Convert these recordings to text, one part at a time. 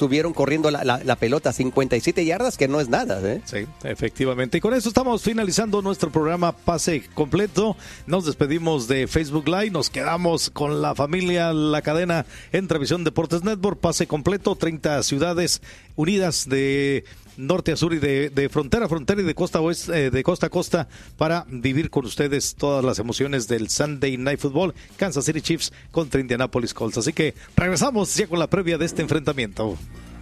estuvieron corriendo la pelota, 57 yardas, que no es nada, ¿eh? Sí, efectivamente. Y con eso estamos finalizando nuestro programa Pase Completo. Nos despedimos de Facebook Live, nos quedamos con la familia, la cadena Entravisión Deportes Network, Pase Completo, 30 ciudades unidas de norte a sur y de frontera a frontera y de costa a oeste, de costa a costa, para vivir con ustedes todas las emociones del Sunday Night Football, Kansas City Chiefs contra Indianapolis Colts. Así que regresamos ya con la previa de este enfrentamiento.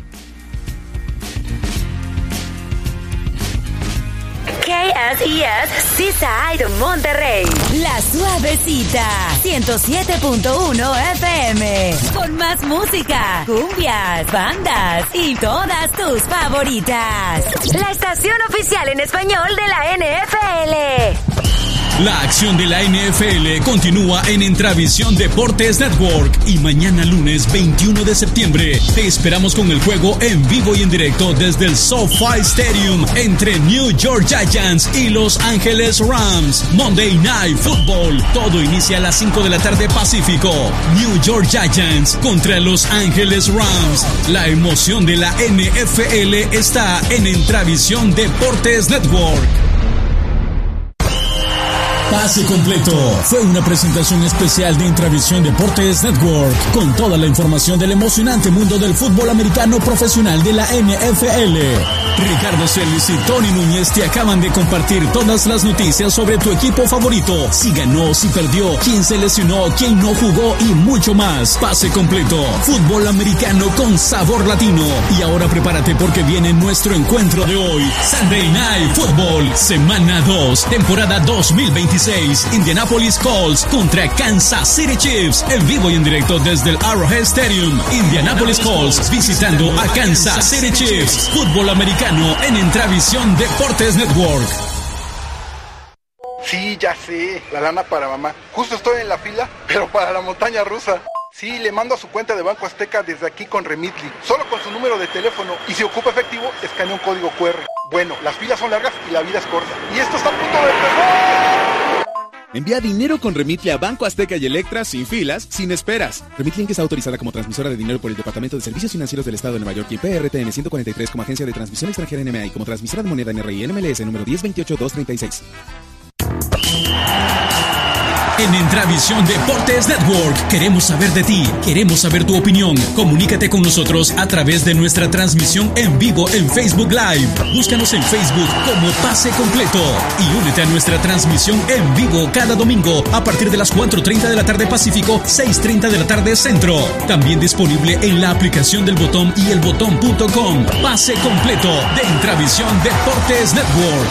KSES Seaside Monterrey, La Suavecita, 107.1 FM, con más música, cumbias, bandas y todas tus favoritas. La estación oficial en español de la NFL. La acción de la NFL continúa en Entravisión Deportes Network y mañana lunes 21 de septiembre te esperamos con el juego en vivo y en directo desde el SoFi Stadium entre New York Giants y Los Ángeles Rams. Monday Night Football. Todo inicia a las 5 de la tarde Pacífico. New York Giants contra Los Ángeles Rams. La emoción de la NFL está en Entravisión Deportes Network. Pase Completo fue una presentación especial de Entravisión Deportes Network, con toda la información del emocionante mundo del fútbol americano profesional de la NFL. Ricardo Celis y Tony Núñez te acaban de compartir todas las noticias sobre tu equipo favorito, si ganó, si perdió, quién se lesionó, quién no jugó y mucho más. Pase Completo, fútbol americano con sabor latino. Y ahora prepárate porque viene nuestro encuentro de hoy. Sunday Night Football, semana 2, temporada 2026. Indianapolis Colts contra Kansas City Chiefs, en vivo y en directo desde el Arrowhead Stadium. Indianapolis Colts visitando a Kansas City Chiefs. Fútbol americano en Entravisión Deportes Network. Sí, ya sé, la lana para mamá. Justo estoy en la fila, pero para la montaña rusa. Sí, le mando a su cuenta de Banco Azteca desde aquí con Remitly, solo con su número de teléfono, y si ocupa efectivo, escanea un código QR. Bueno, las filas son largas y la vida es corta. Y esto está a punto de empezar. Envía dinero con Remitly a Banco Azteca y Electra sin filas, sin esperas. Remitly, que está autorizada como transmisora de dinero por el Departamento de Servicios Financieros del Estado de Nueva York y PRTN 143 como agencia de transmisión extranjera NMA y como transmisora de moneda NRI NMLS número 1028236. En Entravisión Deportes Network queremos saber de ti, queremos saber tu opinión. Comunícate con nosotros a través de nuestra transmisión en vivo en Facebook Live. Búscanos en Facebook como Pase Completo y únete a nuestra transmisión en vivo cada domingo a partir de las 4:30 de la tarde Pacífico, 6:30 de la tarde Centro. También disponible en la aplicación del Botón y elbotón.com. Pase Completo de Entravisión Deportes Network.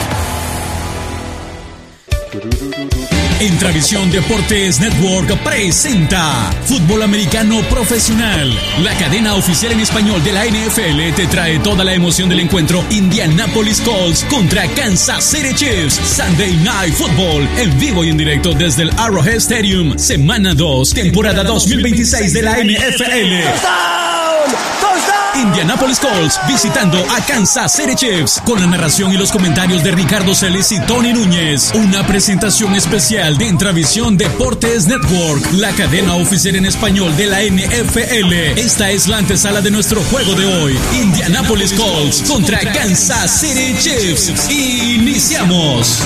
Entravisión Deportes Network presenta Fútbol Americano Profesional. La cadena oficial en español de la NFL te trae toda la emoción del encuentro Indianapolis Colts contra Kansas City Chiefs. Sunday Night Football, en vivo y en directo desde el Arrowhead Stadium. Semana 2, temporada 2026 de la NFL. Indianapolis Colts visitando a Kansas City Chiefs, con la narración y los comentarios de Ricardo Celis y Tony Núñez. Una presentación especial de Entravisión Deportes Network, la cadena oficial en español de la NFL. Esta es la antesala de nuestro juego de hoy. Indianapolis Colts contra Kansas City Chiefs. Iniciamos.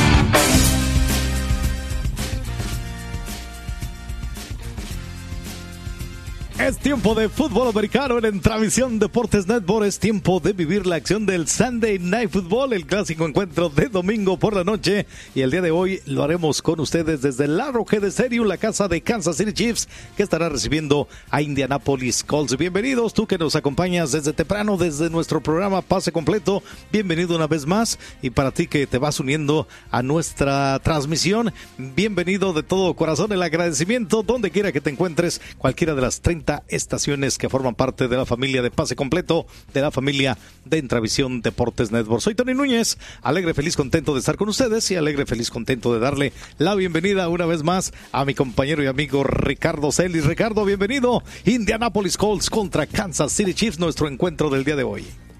Es tiempo de fútbol americano en Entravisión Deportes Network. Es tiempo de vivir la acción del Sunday Night Football, el clásico encuentro de domingo por la noche. Y el día de hoy lo haremos con ustedes desde el Arrowhead Stadium, la casa de Kansas City Chiefs, que estará recibiendo a Indianapolis Colts. Bienvenidos, tú que nos acompañas desde temprano, desde nuestro programa Pase Completo. Bienvenido una vez más. Y para ti que te vas uniendo a nuestra transmisión, bienvenido de todo corazón. El agradecimiento donde quiera que te encuentres, cualquiera de las 30 estaciones que forman parte de la familia de Pase Completo, de la familia de Entravisión Deportes Network. Soy Tony Núñez, alegre, feliz, contento de estar con ustedes y alegre, feliz, contento de darle la bienvenida una vez más a mi compañero y amigo Ricardo Celis. Ricardo, bienvenido. Indianapolis Colts contra Kansas City Chiefs, nuestro encuentro del día de hoy.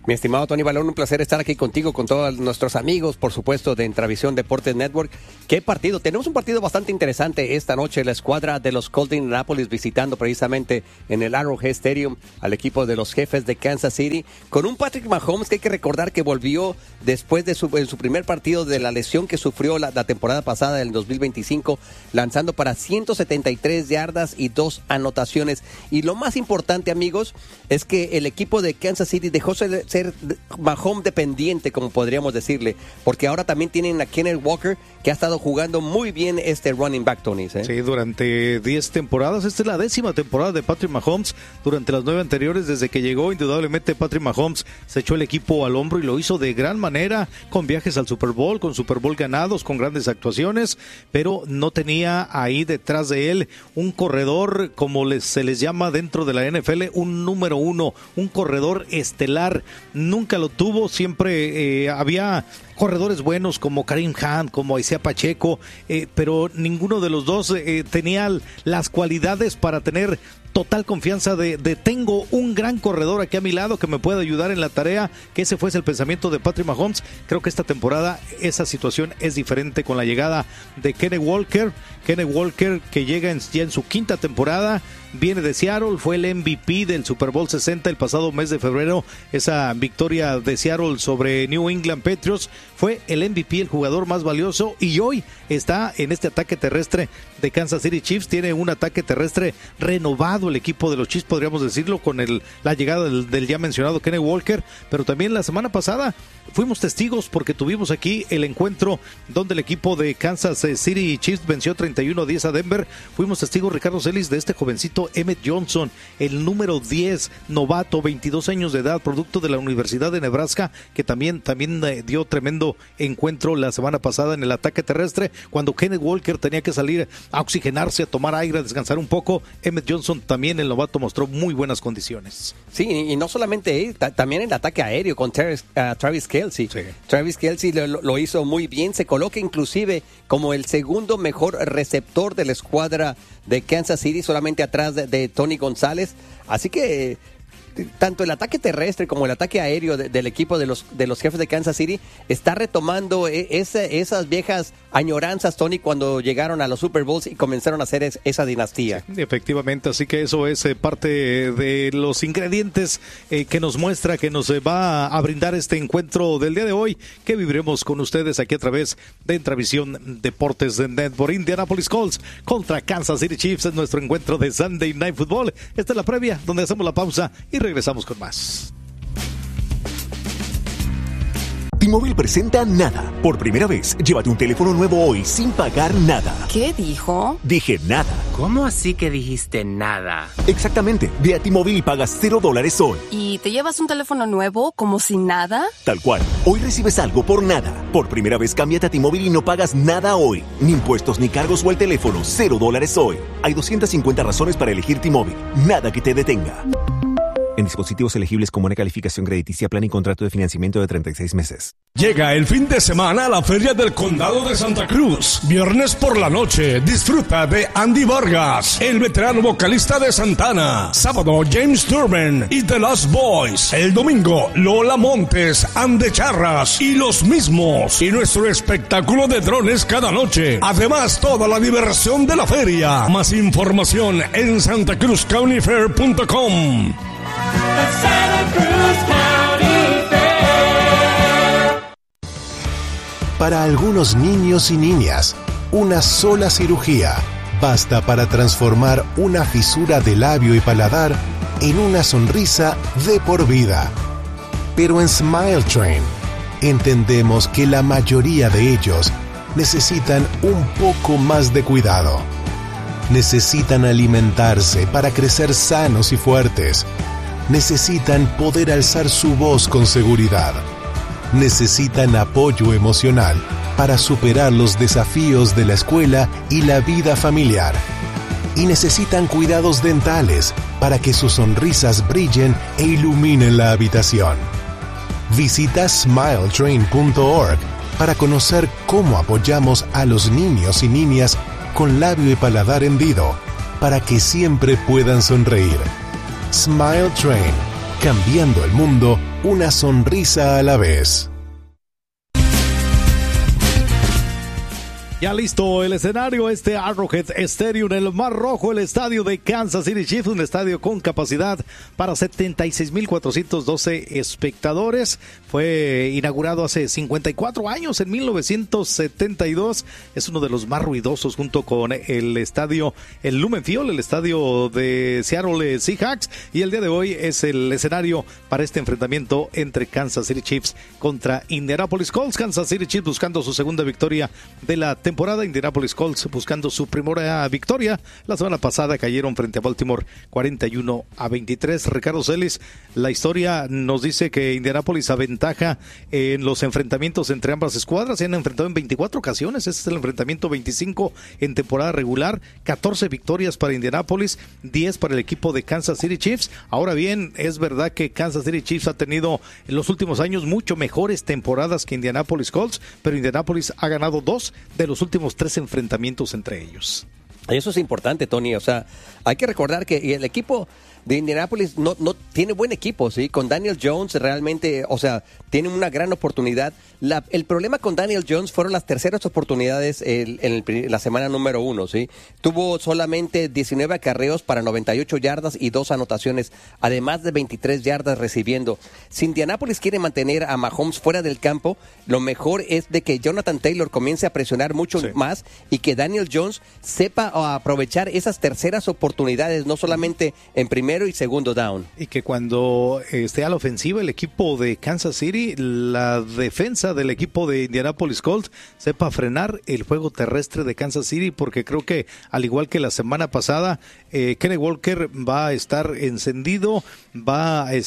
Mi estimado Tony Balón, un placer estar aquí contigo, con todos nuestros amigos, por supuesto, de Intravisión Deportes Network. ¿Qué partido? Tenemos un partido bastante interesante esta noche. La escuadra de los Colts de Indianapolis visitando precisamente en el Arrowhead Stadium al equipo de los Jefes de Kansas City, con un Patrick Mahomes que hay que recordar que volvió después de en su primer partido de la lesión que sufrió la temporada pasada del 2025, lanzando para 173 yardas y 2 anotaciones. Y lo más importante, amigos, es que el equipo de Kansas City dejó ser Mahomes dependiente, como podríamos decirle, porque ahora también tienen a Kenneth Walker, que ha estado jugando muy bien este running back, Tony. Sí, durante 10 temporadas. Esta es la 10ª temporada de Patrick Mahomes. Durante las 9 anteriores, desde que llegó, indudablemente Patrick Mahomes se echó el equipo al hombro y lo hizo de gran manera, con viajes al Super Bowl, con Super Bowl ganados, con grandes actuaciones, pero no tenía ahí detrás de él un corredor, como se les llama dentro de la NFL, un número 1, un corredor estelar. Nunca lo tuvo, siempre había corredores buenos como Kareem Hunt, como Isaiah Pacheco, pero ninguno de los dos tenía las cualidades para tener total confianza de tengo un gran corredor aquí a mi lado que me puede ayudar en la tarea, que ese fuese el pensamiento de Patrick Mahomes. Creo que esta temporada esa situación es diferente con la llegada de Kenneth Walker, que llega ya en su 5ª temporada, viene de Seattle, fue el MVP del Super Bowl 60 el pasado mes de febrero, esa victoria de Seattle sobre New England Patriots, fue el MVP, el jugador más valioso, y hoy está en este ataque terrestre de Kansas City Chiefs. Tiene un ataque terrestre renovado el equipo de los Chiefs, podríamos decirlo, con la llegada del ya mencionado Kenneth Walker, pero también la semana pasada fuimos testigos porque tuvimos aquí el encuentro donde el equipo de Kansas City Chiefs venció 31-10 a Denver. Fuimos testigos, Ricardo Celis, de este jovencito Emmett Johnson, el número 10, novato, 22 años de edad, producto de la Universidad de Nebraska, que también dio tremendo encuentro la semana pasada en el ataque terrestre, cuando Kenneth Walker tenía que salir a oxigenarse, a tomar aire, a descansar un poco. Emmett Johnson, también el novato, mostró muy buenas condiciones. Sí, y no solamente él, también el ataque aéreo con Travis Kelce. Sí. Travis Kelce lo hizo muy bien, se coloca inclusive como el segundo mejor receptor de la escuadra de Kansas City, solamente atrás de Tony González. Así que tanto el ataque terrestre como el ataque aéreo del equipo de los Jefes de Kansas City está retomando esas viejas añoranzas, Tony, cuando llegaron a los Super Bowls y comenzaron a hacer esa dinastía. Sí, efectivamente, así que eso es parte de los ingredientes que nos muestra, que nos va a brindar este encuentro del día de hoy, que viviremos con ustedes aquí a través de Intravisión Deportes de Network. Indianapolis Colts contra Kansas City Chiefs es nuestro encuentro de Sunday Night Football. Esta es la previa, donde hacemos la pausa y regresamos con más. T-Mobile presenta Nada. Por primera vez, llévate un teléfono nuevo hoy sin pagar nada. ¿Qué dijo? Dije nada. ¿Cómo así que dijiste nada? Exactamente. Ve a T-Mobile y pagas $0 hoy. ¿Y te llevas un teléfono nuevo como si nada? Tal cual. Hoy recibes algo por nada. Por primera vez, cámbiate a T-Mobile y no pagas nada hoy. Ni impuestos, ni cargos o el teléfono. $0 hoy. Hay 250 razones para elegir T-Mobile. Nada que te detenga. En dispositivos elegibles con buena calificación crediticia, plan y contrato de financiamiento de 36 meses. Llega el fin de semana a la Feria del Condado de Santa Cruz. Viernes por la noche, disfruta de Andy Vargas, el veterano vocalista de Santana. Sábado, James Turban y The Lost Boys. El domingo, Lola Montes, Ande Charras y los mismos. Y nuestro espectáculo de drones cada noche. Además, toda la diversión de la feria. Más información en santacruzcountyfair.com. Para algunos niños y niñas, una sola cirugía basta para transformar una fisura de labio y paladar en una sonrisa de por vida. Pero en Smile Train entendemos que la mayoría de ellos necesitan un poco más de cuidado. Necesitan alimentarse para crecer sanos y fuertes. Necesitan poder alzar su voz con seguridad. Necesitan apoyo emocional para superar los desafíos de la escuela y la vida familiar. Y necesitan cuidados dentales para que sus sonrisas brillen e iluminen la habitación. Visita smiletrain.org para conocer cómo apoyamos a los niños y niñas con labio y paladar hendido para que siempre puedan sonreír. Smile Train cambiando el mundo una sonrisa a la vez. Ya listo el escenario, Arrowhead Stadium, el Mar Rojo, el estadio de Kansas City Chiefs, un estadio con capacidad para 76,412 espectadores. Fue inaugurado hace 54 años, en 1972. Es uno de los más ruidosos junto con el estadio, el Lumen Field, el estadio de Seattle Seahawks. Y el día de hoy es el escenario para este enfrentamiento entre Kansas City Chiefs contra Indianapolis Colts. Kansas City Chiefs buscando su segunda victoria de la temporada. Indianapolis Colts buscando su primera victoria. La semana pasada cayeron frente a Baltimore 41-23. Ricardo Celis, la historia nos dice que Indianapolis aventaja en los enfrentamientos entre ambas escuadras. Se han enfrentado en 24 ocasiones. Este es el enfrentamiento 25 en temporada regular. 14 victorias para Indianapolis, 10 para el equipo de Kansas City Chiefs. Ahora bien, es verdad que Kansas City Chiefs ha tenido en los últimos años mucho mejores temporadas que Indianapolis Colts, pero Indianapolis ha ganado 2 de los últimos 3 enfrentamientos entre ellos. Eso es importante, Tony. O sea, hay que recordar que el equipo de Indianapolis no tiene buen equipo, ¿sí? Con Daniel Jones realmente, o sea, tiene una gran oportunidad. El problema con Daniel Jones fueron las terceras oportunidades en la semana número 1, ¿sí? Tuvo solamente 19 acarreos para 98 yardas y 2 anotaciones, además de 23 yardas recibiendo. Si Indianapolis quiere mantener a Mahomes fuera del campo, lo mejor es de que Jonathan Taylor comience a presionar mucho más y que Daniel Jones sepa aprovechar esas terceras oportunidades, no solamente en primero y segundo down. Y que cuando esté a la ofensiva el equipo de Kansas City, la defensa del equipo de Indianapolis Colts sepa frenar el juego terrestre de Kansas City, porque creo que al igual que la semana pasada, Kenny Walker va a estar encendido, va a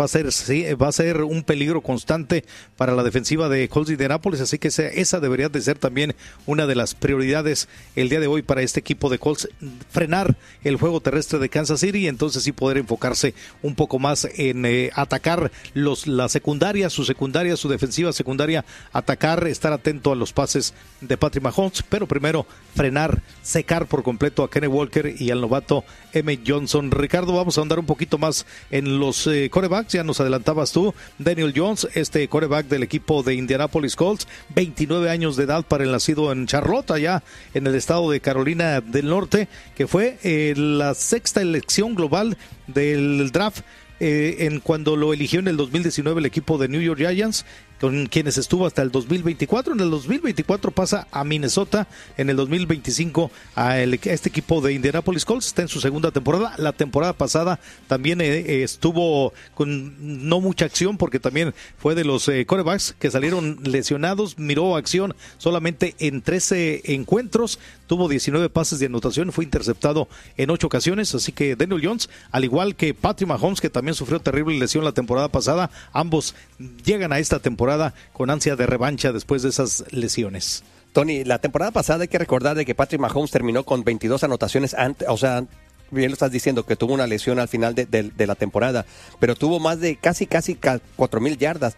ser un peligro constante para la defensiva de Colts de Indianapolis, así que esa debería de ser también una de las prioridades el día de hoy para este equipo de Colts, frenar el juego terrestre de Kansas City y entonces sí poder enfocarse un poco más en atacar la secundaria, su defensiva secundaria, atacar, estar atento a los pases de Patrick Mahomes, pero primero frenar, secar por completo a Kenny Walker y al novato Emmett Johnson. Ricardo, vamos a andar un poquito más en los quarterbacks, ya nos adelantabas tú, Daniel Jones, quarterback del equipo de Indianapolis Colts, 29 años de edad para el nacido en Charlotte, allá en el estado de Carolina del Norte, que fue la 6ª elección global del draft cuando lo eligió en el 2019 el equipo de New York Giants, con quienes estuvo hasta el 2024. En el 2024 pasa a Minnesota, en el 2025 a este equipo de Indianapolis Colts, está en su segunda temporada. La temporada pasada también estuvo con no mucha acción, porque también fue de los quarterbacks que salieron lesionados, miró acción solamente en 13 encuentros, tuvo 19 pases de anotación, fue interceptado en 8 ocasiones, así que Daniel Jones, al igual que Patrick Mahomes, que también sufrió terrible lesión la temporada pasada, ambos llegan a esta temporada con ansia de revancha después de esas lesiones. Tony, la temporada pasada hay que recordar de que Patrick Mahomes terminó con 22 anotaciones bien lo estás diciendo, que tuvo una lesión al final de la temporada, pero tuvo más de casi 4,000 yardas,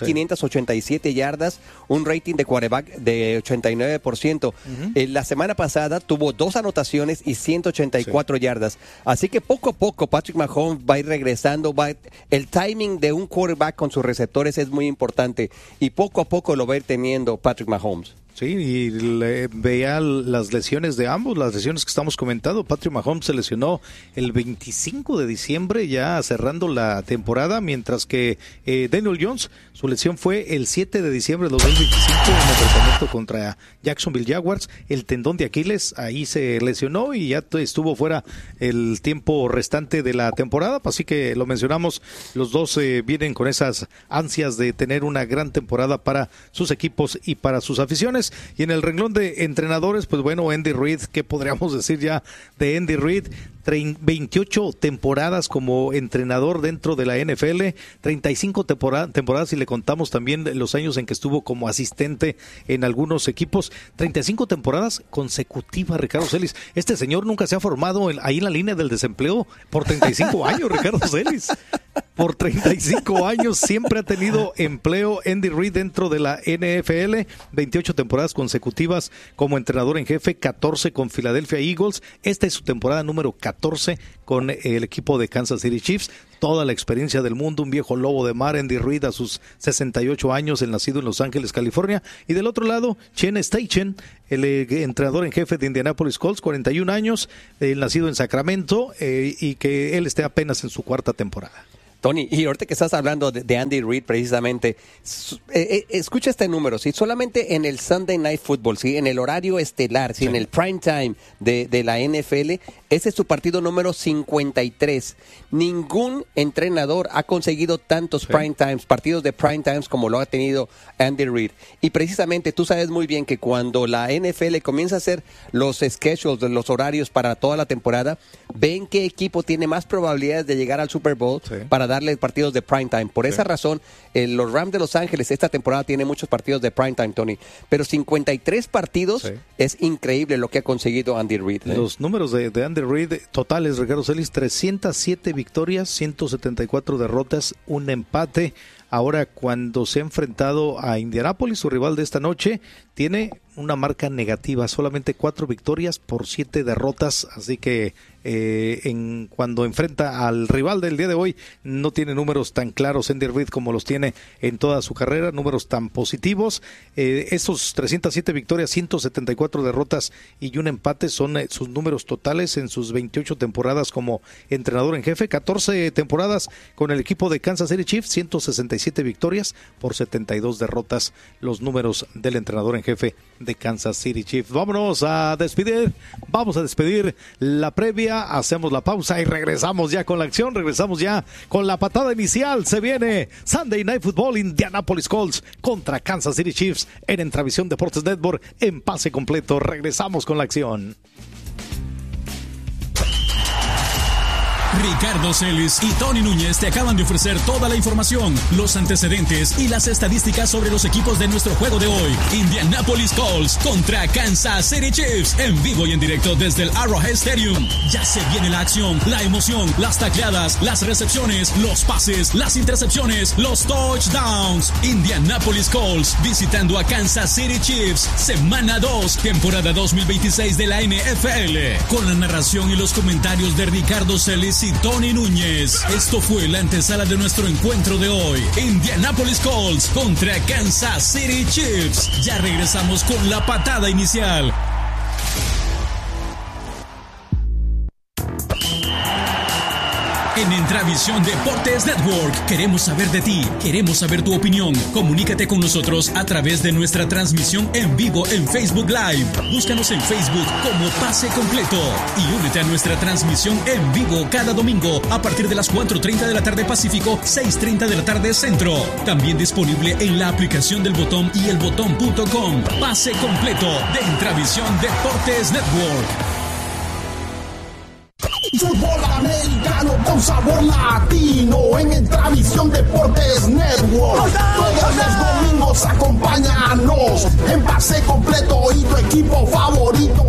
3,587 yardas, un rating de quarterback de 89%. La semana pasada tuvo 2 anotaciones y 184 yardas. Así que poco a poco Patrick Mahomes va a ir regresando. El timing de un quarterback con sus receptores es muy importante y poco a poco lo va a ir teniendo Patrick Mahomes. Sí, y veía las lesiones de ambos, las lesiones que estamos comentando. Patrick Mahomes se lesionó el 25 de diciembre, ya cerrando la temporada, mientras que Daniel Jones, su lesión fue el 7 de diciembre de 2025 en el enfrentamiento contra Jacksonville Jaguars. El tendón de Aquiles, ahí se lesionó y ya estuvo fuera el tiempo restante de la temporada. Así que lo mencionamos, los dos vienen con esas ansias de tener una gran temporada para sus equipos y para sus aficiones. Y en el renglón de entrenadores, pues bueno, Andy Reid, ¿qué podríamos decir ya de Andy Reid? 28 temporadas como entrenador dentro de la NFL, 35 temporadas si le contamos también los años en que estuvo como asistente en algunos equipos, 35 temporadas consecutivas, Ricardo Celis. Este señor nunca se ha formado ahí en la línea del desempleo por 35 años, Ricardo Celis. Por 35 años siempre ha tenido empleo Andy Reid dentro de la NFL, 28 temporadas consecutivas como entrenador en jefe, 14 con Philadelphia Eagles. Esta es su temporada número 14 14 con el equipo de Kansas City Chiefs. Toda la experiencia del mundo, un viejo lobo de mar, Andy Reid a sus 68 años, el nacido en Los Ángeles, California. Y del otro lado, Chen Steichen, el entrenador en jefe de Indianapolis Colts, 41 años, el nacido en Sacramento, y que él esté apenas en su 4ª temporada. Tony, y ahorita que estás hablando de Andy Reid precisamente, escucha este número, ¿sí? Solamente en el Sunday Night Football, ¿sí? En el horario estelar, ¿sí? En el prime time de la NFL, ese es su partido número 53. Ningún entrenador ha conseguido tantos prime times, partidos de prime times como lo ha tenido Andy Reid. Y precisamente tú sabes muy bien que cuando la NFL comienza a hacer los schedules, los horarios para toda la temporada, ven qué equipo tiene más probabilidades de llegar al Super Bowl para darle partidos de prime time. Por esa razón, los Rams de Los Ángeles esta temporada tiene muchos partidos de prime time, Tony. Pero 53 partidos es increíble lo que ha conseguido Andy Reid. Los números de Andy Reid totales, Ricardo Celis: 307 victorias, 174 derrotas, un empate. Ahora, cuando se ha enfrentado a Indianapolis, su rival de esta noche, tiene una marca negativa, solamente 4 victorias por 7 derrotas, así que cuando enfrenta al rival del día de hoy, no tiene números tan claros Andy Reid como los tiene en toda su carrera, números tan positivos. Esos 307 victorias, 174 derrotas y un empate son sus números totales en sus 28 temporadas como entrenador en jefe, 14 temporadas con el equipo de Kansas City Chiefs, 167 victorias por 72 derrotas, los números del entrenador en jefe de Kansas City Chiefs. Vamos a despedir la previa, hacemos la pausa y regresamos ya con la acción, regresamos ya con la patada inicial. Se viene Sunday Night Football, Indianapolis Colts contra Kansas City Chiefs en Entravisión Deportes Network en pase completo. Regresamos con la acción. Ricardo Celis y Tony Núñez te acaban de ofrecer toda la información, los antecedentes y las estadísticas sobre los equipos de nuestro juego de hoy. Indianapolis Colts contra Kansas City Chiefs, en vivo y en directo desde el Arrowhead Stadium. Ya se viene la acción, la emoción, las tacleadas, las recepciones, los pases, las intercepciones, los touchdowns. Indianapolis Colts visitando a Kansas City Chiefs, semana 2, temporada 2026 de la NFL, con la narración y los comentarios de Ricardo Celis y Tony Núñez. Esto fue la antesala de nuestro encuentro de hoy. Indianapolis Colts contra Kansas City Chiefs. Ya regresamos con la patada inicial. En Entravisión Deportes Network queremos saber de ti, queremos saber tu opinión. Comunícate con nosotros a través de nuestra transmisión en vivo en Facebook Live. Búscanos en Facebook como Pase Completo y únete a nuestra transmisión en vivo cada domingo a partir de las 4:30 de la tarde Pacífico, 6:30 de la tarde Centro. También disponible en la aplicación del Botón y elbotón.com. Pase Completo de Entravisión Deportes Network. Fútbol americano con sabor latino en Entravisión Deportes Network. Todos los domingos acompáñanos en Pase Completo y tu equipo favorito